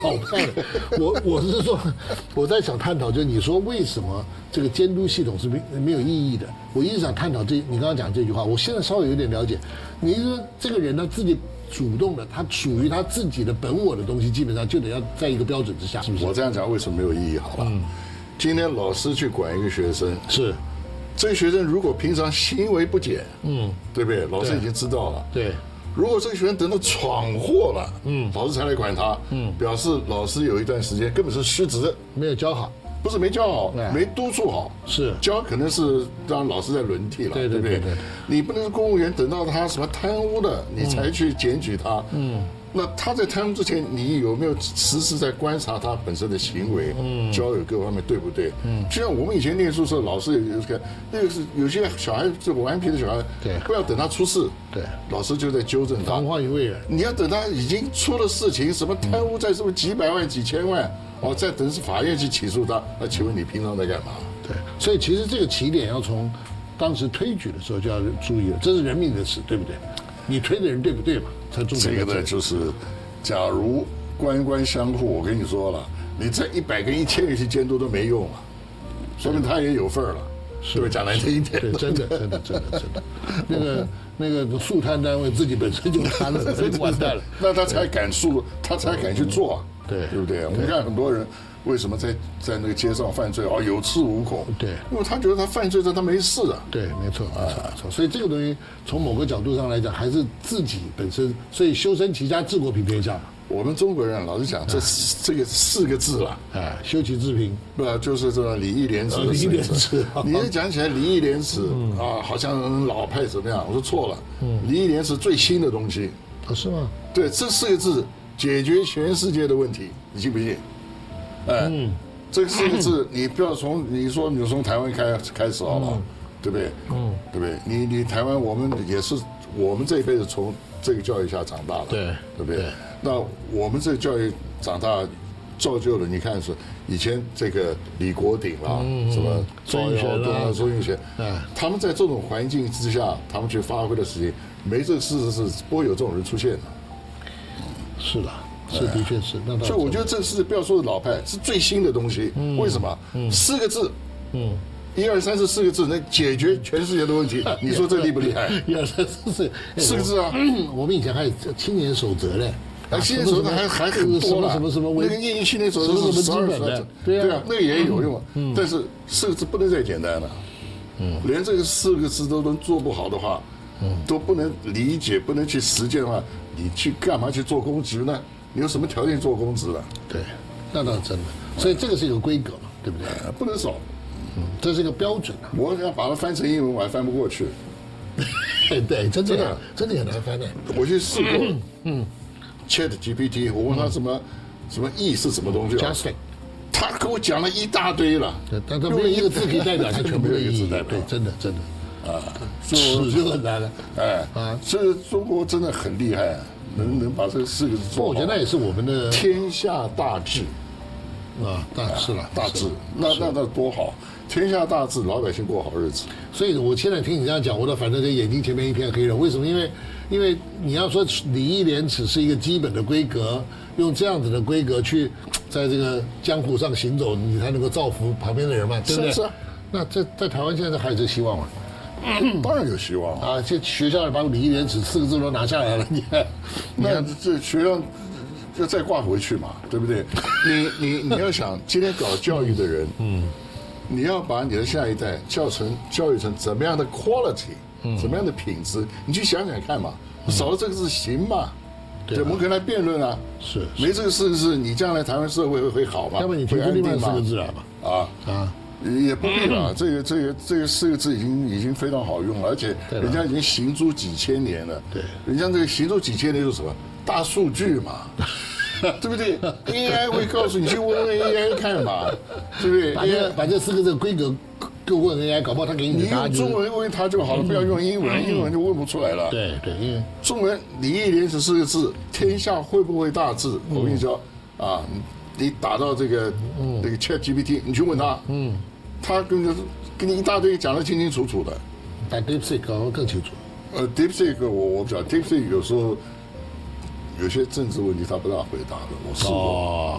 老派的。我是说，我在想探讨，就是你说为什么这个监督系统是没有意义的？我一直想探讨你刚刚讲这句话，我现在稍微有点了解。你是说这个人他自己主动的，他属于他自己的本我的东西，基本上就得要在一个标准之下，是不是？ 我这样讲为什么没有意义？好吧，今天老师去管一个学生， 是这个学生如果平常行为不检，对不对？老师已经知道了， 对。 如果这个学生等到闯祸了，老师才来管他，表示老师有一段时间根本是失职， 没有教好， 不是没教好，没督促好， 是教可能是让老师在轮替了，对不对？你不能是公务员，等到他什么贪污了，你才去检举他，那他在贪污之前，你有没有时时在观察他本身的行为，交友各方面对不对？就像我们以前念书时候，老师有个那个是有些小孩就顽皮的小孩， 对， 不要等他出事， 对， 老师就在纠正他。 防患于未然。 你要等他已经出了事情，什么贪污在什么几百万、几千万，再等是法院去起诉他，那请问你平常在干嘛？ 对，所以其实这个起点要从当时推举的时候就要注意了，这是人命的事，对不对？你推的人对不对嘛？才重这个呢，就是假如官官相护，我跟你说了，你这100个、1000个去监督都没用了，说明他也有份儿了，是不是？讲难听一点， 对，真的，那个肃贪单位自己本身就贪了，就完蛋了， 那他才敢他才敢去做， 对不对？我们看很多人为什么在那个街上犯罪有恃无恐？ 对， 因为他觉得他犯罪，但他没事啊。 对，没错。所以这个东西从某个角度上来讲，还是自己本身。所以修身齐家治国平天下嘛。 我们中国人老实讲，这个4个字了， 修齐治平， 对吧？就是这种礼义廉耻。 礼义廉耻。 你一讲起来礼义廉耻好像很老派怎么样？我说错了，礼义廉耻最新的东西。 是吗？ 对，这4个字解决全世界的问题，你信不信？这4个字，你不要你从台湾开始好了，对不对？对不对？你台湾，我们也是我们这一辈子从这个教育下长大的， 对不对？那我们这个教育长大，造就了你看是以前这个李国鼎啦，什么赵耀东啊、周运璇，他们在这种环境之下，他们去发挥的时间，没这个事是不会有这种人出现的。 是的。是，的确是。 所以我觉得这是不要说是老派，是最新的东西。为什么？4个字，1、2、3、4个字能解决全世界的问题，你说这厉不厉害 ？1、2、3、4，4 个字啊！ 我们以前还有青年守则嘞， 青年守则还很多了， 什么那个业余青年守则是12个，对啊，那个也有用啊。但是4个字不能再简单了，连这个4个字都能做不好的话，都不能理解，不能去实践的话，你去干嘛去做公职呢？你有什么条件做公职了？ 对，那倒是真的。所以这个是一个规格嘛，对不对？ 不能少。 这是一个标准啊。 我要把它翻成英文，我还翻不过去。 对，真的很难翻的。 我去试过，Chat GPT， 我问他什么意是什么东西他跟我讲了一大堆了。 但他没有一个字可以代表它全部的意义。对，真的尺就很难了。 所以中国真的很厉害。能把这4个字做好， 我觉得那也是我们的天下大治是了， 大治，那多好，天下大治，老百姓过好日子。 所以我现在听你这样讲，我倒反正这眼睛前面一片黑了。为什么？因为你要说礼义廉耻是一个基本的规格，用这样子的规格去在这个江湖上行走，你才能够造福旁边的人嘛，对不对？ 是啊。 那在台湾现在还有这希望吗？ 当然有希望啊！这学校把礼义廉耻4个字都拿下来了，你看， 那这学校就再挂回去嘛，对不对？你要想今天搞教育的人，你要把你的下一代教育成怎么样的 quality，怎么样的品质，你去想想看嘛，少了这个字行吗？对，我们可以来辩论啊。 是， 没这个4个字，你将来台湾社会会好吗？ 要不你提出另外4个字来嘛？ 也不必了，这个4个字已经非常好用了，而且人家已经行诸几千年了。 对， 人家这个行诸几千年就是什么大数据嘛，对不对 ？AI 会告诉你去问 AI 看嘛，对不对？ 把这4个字规格就问 AI，搞不好他给你答案。 你用中文问他就好了，不要用英文，英文就问不出来了。 对，因为中文礼义廉耻4个字，天下会不会大治？我跟你说啊，你打到这个Chat GPT， 你去问他，他跟你一大堆讲得清清楚楚的。 打 DeepSeek 搞得更清楚。 DeepSeek 我不晓得 ，DeepSeek 有时候有些政治问题他不大回答的，我试过。